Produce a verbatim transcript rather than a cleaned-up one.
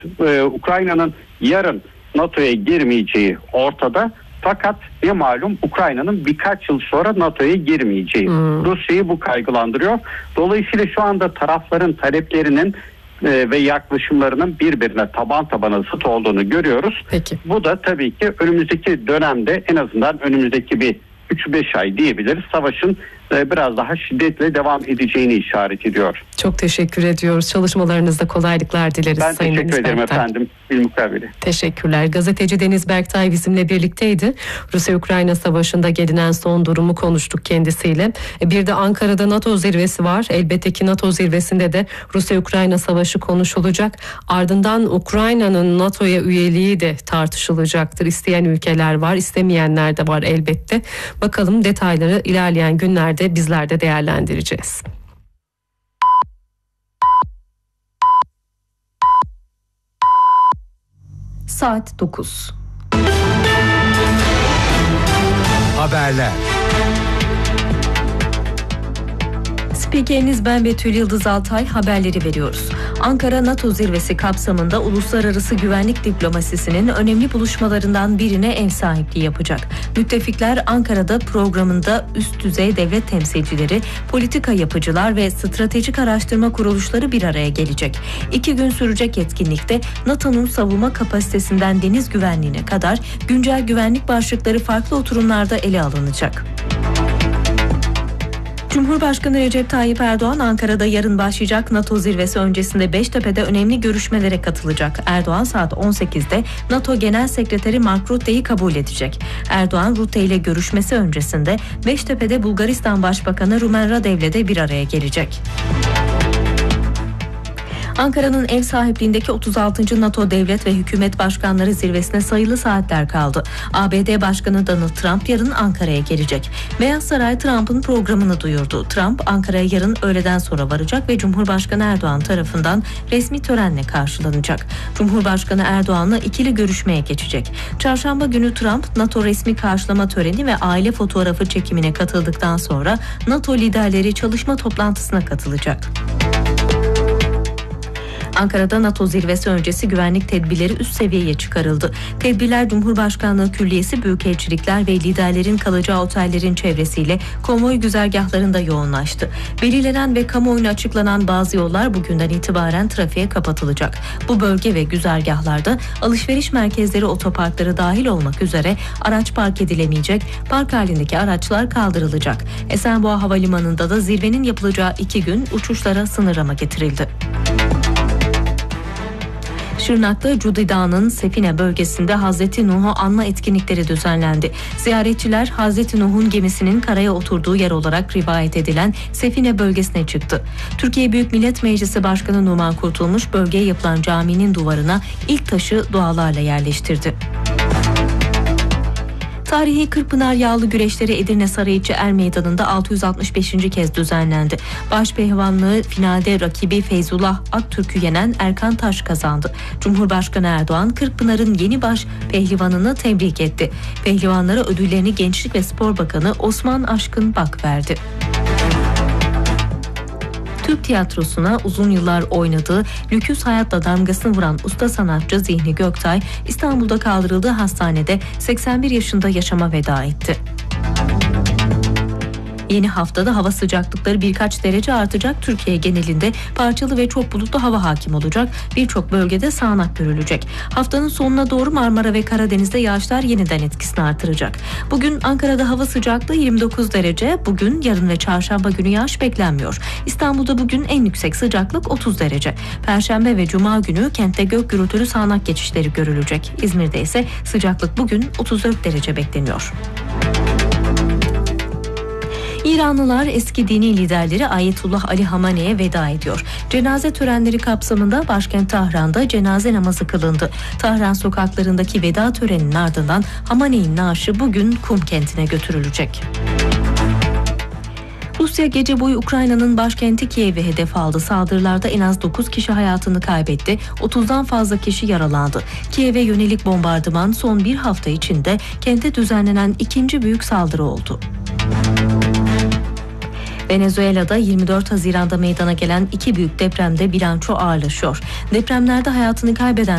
Ee, Ukrayna'nın yarın NATO'ya girmeyeceği ortada. Fakat ne malum Ukrayna'nın birkaç yıl sonra NATO'ya girmeyeceği. Hmm. Rusya'yı bu kaygılandırıyor. Dolayısıyla şu anda tarafların taleplerinin e, ve yaklaşımlarının birbirine taban tabana zıt olduğunu görüyoruz. Peki. Bu da tabii ki önümüzdeki dönemde, en azından önümüzdeki bir üç beş ay diyebiliriz, savaşın biraz daha şiddetle devam edeceğini işaret ediyor. Çok teşekkür ediyoruz. Çalışmalarınızda kolaylıklar dileriz. Ben Sayın teşekkür Deniz ederim Berktay. efendim. Bilmukabele. Teşekkürler. Gazeteci Deniz Berktay bizimle birlikteydi. Rusya-Ukrayna savaşında gelinen son durumu konuştuk kendisiyle. Bir de Ankara'da NATO zirvesi var. Elbette ki NATO zirvesinde de Rusya-Ukrayna savaşı konuşulacak. Ardından Ukrayna'nın NATO'ya üyeliği de tartışılacaktır. İsteyen ülkeler var, istemeyenler de var elbette. Bakalım detayları ilerleyen günlerde bizler de değerlendireceğiz. Saat dokuz. Haberler. Spikeriniz ben Betül Yıldız Altay, haberleri veriyoruz. Ankara NATO zirvesi kapsamında uluslararası güvenlik diplomasisinin önemli buluşmalarından birine ev sahipliği yapacak. Müttefikler Ankara'da programında üst düzey devlet temsilcileri, politika yapıcılar ve stratejik araştırma kuruluşları bir araya gelecek. İki gün sürecek etkinlikte NATO'nun savunma kapasitesinden deniz güvenliğine kadar güncel güvenlik başlıkları farklı oturumlarda ele alınacak. Cumhurbaşkanı Recep Tayyip Erdoğan Ankara'da yarın başlayacak NATO zirvesi öncesinde Beştepe'de önemli görüşmelere katılacak. Erdoğan saat on sekizde NATO Genel Sekreteri Mark Rutte'yi kabul edecek. Erdoğan Rutte ile görüşmesi öncesinde Beştepe'de Bulgaristan Başbakanı Rumen Radev'le de bir araya gelecek. Ankara'nın ev sahipliğindeki otuz altıncı NATO Devlet ve Hükümet Başkanları Zirvesi'ne sayılı saatler kaldı. A B D Başkanı Donald Trump yarın Ankara'ya gelecek. Beyaz Saray Trump'ın programını duyurdu. Trump Ankara'ya yarın öğleden sonra varacak ve Cumhurbaşkanı Erdoğan tarafından resmi törenle karşılanacak. Cumhurbaşkanı Erdoğan'la ikili görüşmeye geçecek. Çarşamba günü Trump NATO resmi karşılama töreni ve aile fotoğrafı çekimine katıldıktan sonra NATO liderleri çalışma toplantısına katılacak. Ankara'da NATO zirvesi öncesi güvenlik tedbirleri üst seviyeye çıkarıldı. Tedbirler Cumhurbaşkanlığı Külliyesi, büyükelçilikler ve liderlerin kalacağı otellerin çevresiyle konvoy güzergahlarında yoğunlaştı. Belirlenen ve kamuoyuna açıklanan bazı yollar bugünden itibaren trafiğe kapatılacak. Bu bölge ve güzergahlarda alışveriş merkezleri, otoparkları dahil olmak üzere araç park edilemeyecek, park halindeki araçlar kaldırılacak. Esenboğa Havalimanı'nda da zirvenin yapılacağı iki gün uçuşlara sınırlama getirildi. Şırnak'ta Cudi Dağı'nın Sefine bölgesinde Hazreti Nuh'u anma etkinlikleri düzenlendi. Ziyaretçiler Hazreti Nuh'un gemisinin karaya oturduğu yer olarak rivayet edilen Sefine bölgesine çıktı. Türkiye Büyük Millet Meclisi Başkanı Numan Kurtulmuş bölgeye yapılan caminin duvarına ilk taşı dualarla yerleştirdi. Tarihi Kırkpınar Yağlı Güreşleri Edirne Sarıyeçi Er Meydanı'nda altı yüz altmış beşinci kez düzenlendi. Başpehlivanlığı finalde rakibi Feyzullah Aktürk'ü yenen Erkan Taş kazandı. Cumhurbaşkanı Erdoğan Kırkpınar'ın yeni baş pehlivanını tebrik etti. Pehlivanlara ödüllerini Gençlik ve Spor Bakanı Osman Aşkın Bak verdi. Türk tiyatrosuna uzun yıllar oynadığı, lüküs hayatla damgasını vuran usta sanatçı Zihni Göktay, İstanbul'da kaldırıldığı hastanede seksen bir yaşında yaşama veda etti. Yeni haftada hava sıcaklıkları birkaç derece artacak. Türkiye genelinde parçalı ve çok bulutlu hava hakim olacak. Birçok bölgede sağanak görülecek. Haftanın sonuna doğru Marmara ve Karadeniz'de yağışlar yeniden etkisini artıracak. Bugün Ankara'da hava sıcaklığı yirmi dokuz derece. Bugün, yarın ve çarşamba günü yağış beklenmiyor. İstanbul'da bugün en yüksek sıcaklık otuz derece. Perşembe ve cuma günü kentte gök gürültülü sağanak geçişleri görülecek. İzmir'de ise sıcaklık bugün otuz dört derece bekleniyor. İranlılar eski dini liderleri Ayetullah Ali Hamane'ye veda ediyor. Cenaze törenleri kapsamında başkent Tahran'da cenaze namazı kılındı. Tahran sokaklarındaki veda töreninin ardından Hamane'nin naaşı bugün Kum kentine götürülecek. Rusya gece boyu Ukrayna'nın başkenti Kiev'i hedef aldı. Saldırılarda en az dokuz kişi hayatını kaybetti. otuzdan fazla kişi yaralandı. Kiev'e yönelik bombardıman son bir hafta içinde kente düzenlenen ikinci büyük saldırı oldu. Venezuela'da yirmi dört Haziran'da meydana gelen iki büyük depremde bilanço ağırlaşıyor. Depremlerde hayatını kaybeden